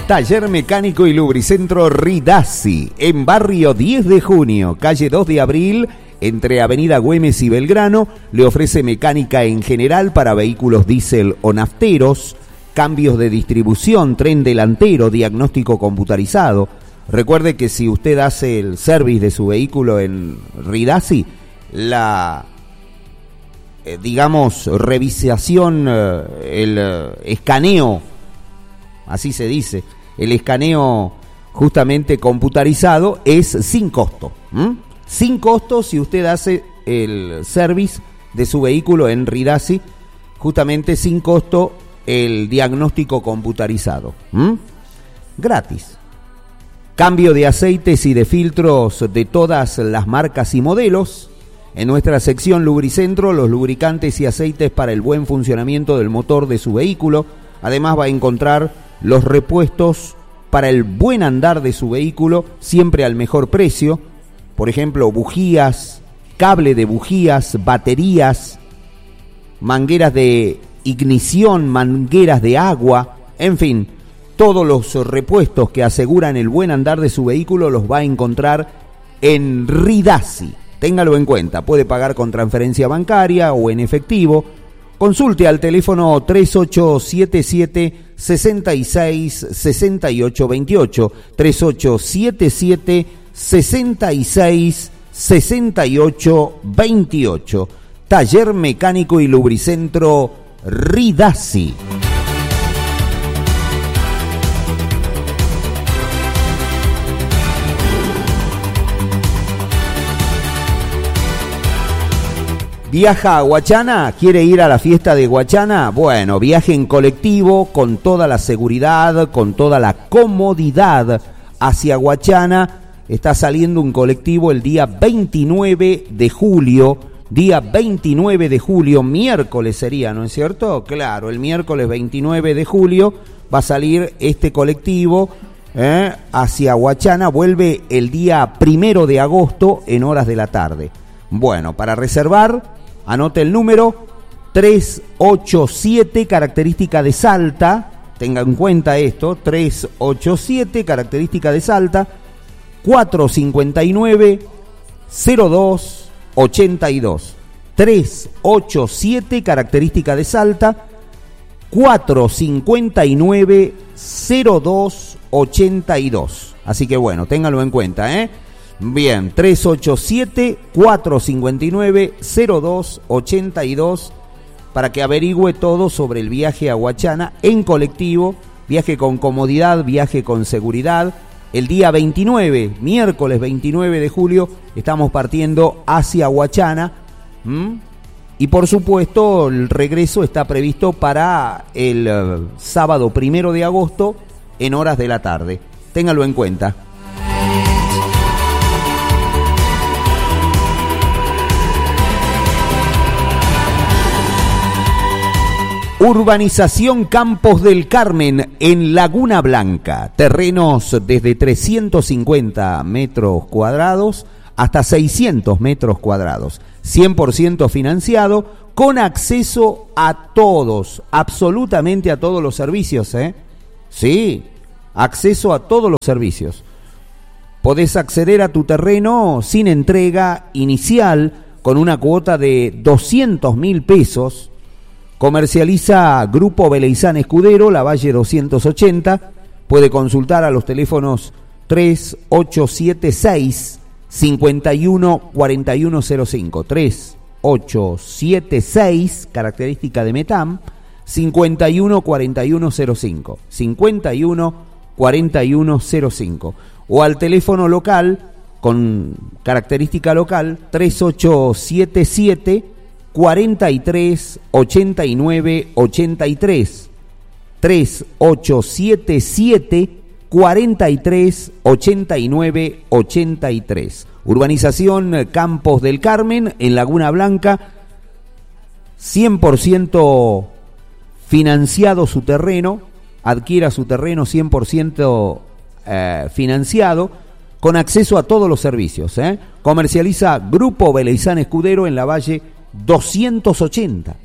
Taller Mecánico y Lubricentro Ridassi, en barrio 10 de junio, calle 2 de abril, entre Avenida Güemes y Belgrano. Le ofrece mecánica en general para vehículos diésel o nafteros, cambios de distribución, tren delantero, diagnóstico computarizado. Recuerde que si usted hace el service de su vehículo en Ridassi, la revisación, el escaneo, así se dice, el escaneo justamente computarizado es sin costo. Sin costo si usted hace el service de su vehículo en Ridassi, justamente sin costo el diagnóstico computarizado. Gratis. Cambio de aceites y de filtros de todas las marcas y modelos. En nuestra sección Lubricentro, los lubricantes y aceites para el buen funcionamiento del motor de su vehículo. Además va a encontrar los repuestos para el buen andar de su vehículo, siempre al mejor precio. Por ejemplo, bujías, cable de bujías, baterías, mangueras de ignición, mangueras de agua, en fin, todos los repuestos que aseguran el buen andar de su vehículo los va a encontrar en Ridassi. Téngalo en cuenta, puede pagar con transferencia bancaria o en efectivo. Consulte al teléfono 3877-666828, 3877-666828. Taller Mecánico y Lubricentro Ridassi. ¿Viaja a Guachana? ¿Quiere ir a la fiesta de Guachana? Bueno, viaje en colectivo con toda la seguridad, con toda la comodidad hacia Guachana. Está saliendo un colectivo el día 29 de julio. Día 29 de julio, miércoles sería, ¿no es cierto? Claro, el miércoles 29 de julio va a salir este colectivo hacia Guachana. Vuelve el día 1 de agosto en horas de la tarde. Bueno, para reservar, anote el número 387, característica de Salta. Tenga en cuenta esto, 387, característica de Salta, 459-0282. 387, característica de Salta, 459-0282. Así que bueno, ténganlo en cuenta, Bien, 387-459-0282 para que averigüe todo sobre el viaje a Guachana en colectivo, viaje con comodidad, viaje con seguridad. El día 29, miércoles 29 de julio, estamos partiendo hacia Guachana. Y por supuesto, el regreso está previsto para el sábado 1 de agosto en horas de la tarde. Téngalo en cuenta. Urbanización Campos del Carmen en Laguna Blanca. Terrenos desde 350 metros cuadrados hasta 600 metros cuadrados. 100% financiado, con acceso a todos, absolutamente a todos los servicios, Sí, acceso a todos los servicios. Podés acceder a tu terreno sin entrega inicial, con una cuota de 200.000 pesos. Comercializa Grupo Beleizán Escudero, La Valle 280. Puede consultar a los teléfonos 3876 514105, 3876, característica de Metam, 514105, 514105, o al teléfono local con característica local 3877 43 89 83, 3877 43 89 83. Urbanización Campos del Carmen en Laguna Blanca, 100% financiado su terreno. Adquiera su terreno 100% financiado, con acceso a todos los servicios. Comercializa Grupo Beleizán Escudero en La Valle 280.